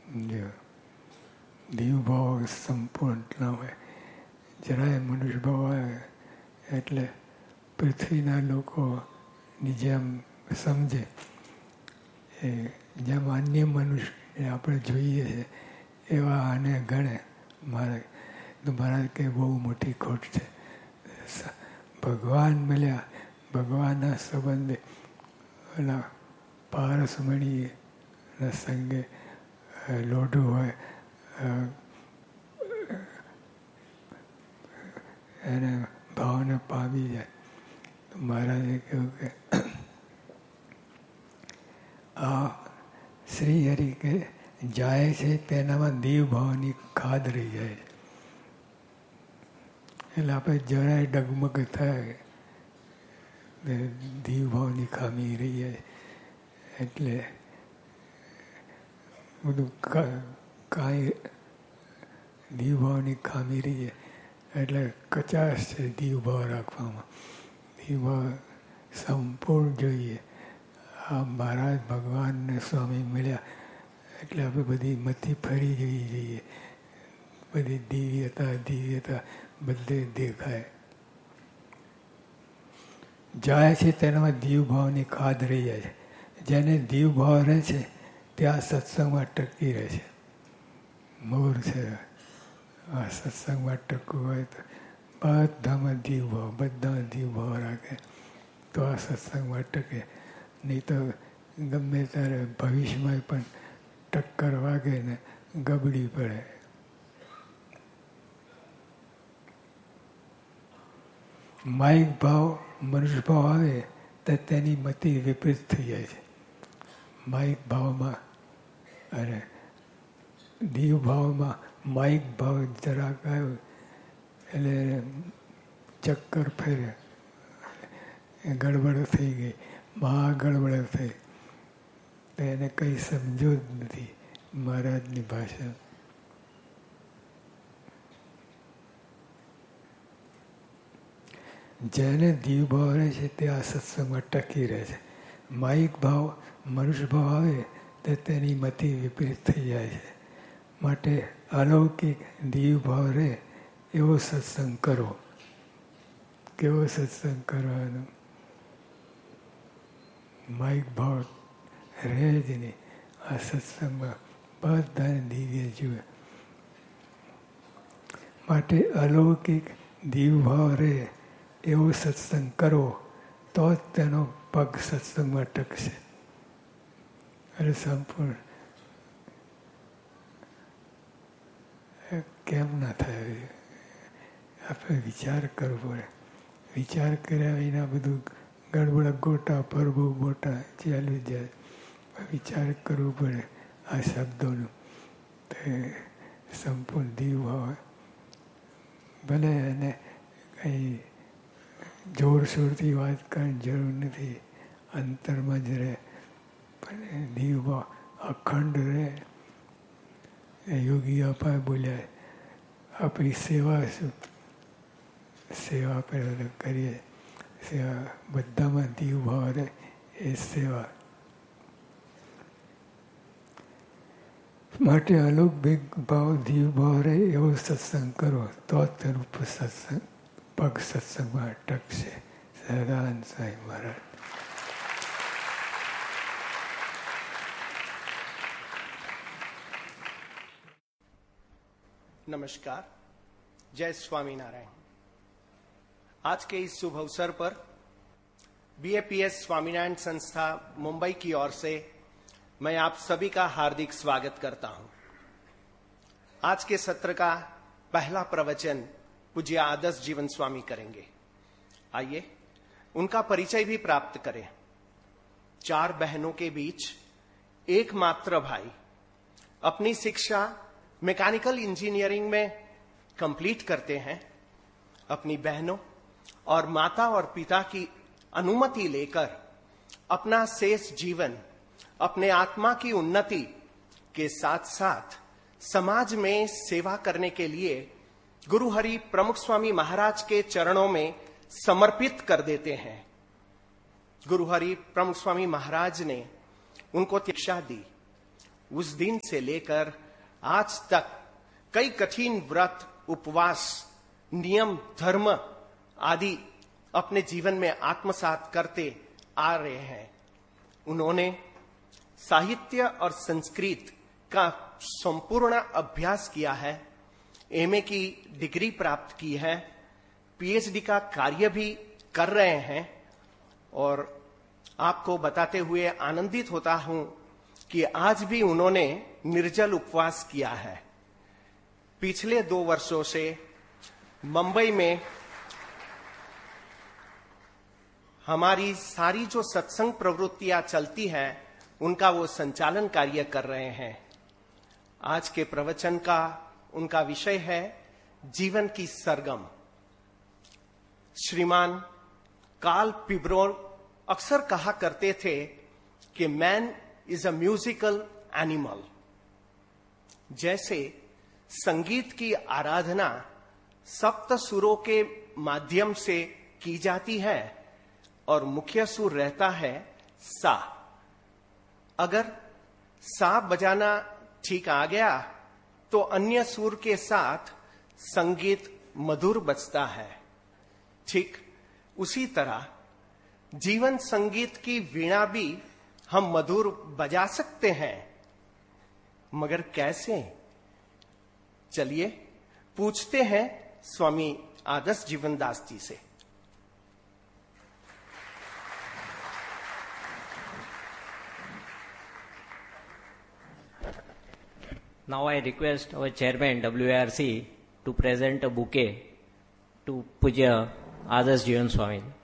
જો દીવભાવ સંપૂર્ણ ના હોય. જરાય મનુષ્ય ભાવ આવે એટલે પૃથ્વીના લોકોની જેમ સમજે, એ જેમ અન્ય મનુષ્યને આપણે જોઈએ છે એવા આને ગણે. મહારાજ કે બહુ મોટી ખોટ છે. ભગવાન મળ્યા, ભગવાનના સંબંધે ઓલા પારસમણીના સંગે લોઢું હોય એને ભાવને પામી જાય. તો મહારાજે કહ્યું કે આ શ્રી હરિ કે જાય છે તેનામાં દીવ ભાવની ખાદ રહી જાય છે. એટલે આપણે જરાય ડગમગ થાય દીવ ભાવની ખામી રહી જાય. એટલે બધું કાંઈ દીવ ભાવની ખામી રહી જાય એટલે કચાશ છે દીવ ભાવ રાખવામાં. દીવ ભાવ સંપૂર્ણ જોઈએ. આ મહારાજ ભગવાનને સ્વામી મળ્યા એટલે આપણે બધી મથી ફરી જવી જોઈએ. બધી દિવ્યતા બધે દેખાય. જાય છે તેનામાં દીવ ભાવની ખાદ રહી જાય છે. જેને દીવ ભાવ રહે છે ત્યાં સત્સંગમાં ટકી રહે છે. મૂળ છે આ સત્સંગમાં ટકવું હોય તો બધામાં દીવ ભાવ રાખે તો આ સત્સંગમાં ટકે. નહીં તો ગમે ત્યારે ભવિષ્યમાં પણ ટક્કર વાગે ને ગબડી પડે. માયિક ભાવ મનુષ્ય ભાવ આવે તો તેની મતિ વિપરીત થઈ જાય છે. માયિક ભાવમાં અને દીવ ભાવમાં માયિક ભાવ જરાક આવ્યો એટલે ચક્કર ફેરે, ગડબડ થઈ ગઈ, મહાગડબડ થઈ. તો એને કંઈ સમજો જ નથી મહારાજની ભાષા. જેને દીવ ભાવ રહે છે તે આ સત્સંગમાં ટકી રહે છે. માયિક ભાવ મનુષ્ય ભાવ આવે તો તેની મતિ વિપરીત થઈ જાય છે. માટે અલૌકિક દીવ ભાવ રહે એવો સત્સંગ કરો. કેવો સત્સંગ કરવાનો? માયિક ભાવ રહે જ નહીં. આ સત્સંગમાં બધાને દિવ્ય જુએ. માટે અલૌકિક દીવ ભાવ રહે એવો સત્સંગ કરો તો જ તેનો પગ સત્સંગમાં ટકશે. અને સંપૂર્ણ કેમ ના થાય? આપણે વિચાર કરવો પડે. વિચાર કર્યા વિના બધું ગડબડ ગોટા પરબું મોટા ચાલી જાય. વિચાર કરવો પડે આ શબ્દોનું. તે સંપૂર્ણ દીવ હોય ભલે એને કંઈ જોરશોરથી વાત કરવાની જરૂર નથી. અંતરમાં જ રહે પણ દીવ અખંડ રહે. યોગી અપાય બોલ્યા આપણી સેવા શું? સેવા આપણે કરીએ. સેવા બધામાં દીવ ભાવ રહે એ સેવા. માટે અલૌકિક ભાવ દીવ ભાવ રહે એવો સત્સંગ કરો તો જ તેનું સત્સંગ પગ સત્સંગમાં ટકશે. સહજાનંદ સ્વામી મહારાજ. नमस्कार, जय स्वामीनारायण। आज के इस शुभ अवसर पर बीएपीएस स्वामीनारायण संस्था मुंबई की ओर से मैं आप सभी का हार्दिक स्वागत करता हूं। आज के सत्र का पहला प्रवचन पूज्य आदर्श जीवन स्वामी करेंगे। आइए उनका परिचय भी प्राप्त करें। 4 बहनों के बीच एकमात्र भाई, अपनी शिक्षा मैकेनिकल इंजीनियरिंग में कंप्लीट करते हैं। अपनी बहनों और माता और पिता की अनुमति लेकर अपना शेष जीवन अपने आत्मा की उन्नति के साथ साथ समाज में सेवा करने के लिए गुरु हरि प्रमुख स्वामी महाराज के चरणों में समर्पित कर देते हैं। गुरु हरि प्रमुख स्वामी महाराज ने उनको दीक्षा दी उस दिन से लेकर आज तक कई कठिन व्रत, उपवास, नियम, धर्म आदि अपने जीवन में आत्मसात करते आ रहे हैं। उन्होंने साहित्य और संस्कृत का संपूर्ण अभ्यास किया है, एमए की डिग्री प्राप्त की है, पीएचडी का कार्य भी कर रहे हैं। और आपको बताते हुए आनंदित होता हूं कि आज भी उन्होंने निर्जल उपवास किया है। पिछले 2 वर्षों से मुंबई में हमारी सारी जो सत्संग प्रवृत्तियां चलती है उनका वो संचालन कार्य कर रहे हैं। आज के प्रवचन का उनका विषय है जीवन की सरगम। श्रीमान कार्ल पिब्रोल अक्सर कहा करते थे कि man is a musical animal. जैसे संगीत की आराधना सप्त सुरों के माध्यम से की जाती है और मुख्य सुर रहता है सा। अगर सा बजाना ठीक आ गया तो अन्य सुर के साथ संगीत मधुर बजता है। ठीक उसी तरह जीवन संगीत की वीणा भी हम मधुर बजा सकते हैं, मगर कैसे? चलिए पूछते हैं स्वामी आदर्श जीवनदास जी से। Now I request our chairman WARC to present a bouquet to Pujya Adarsh Jivan Swami.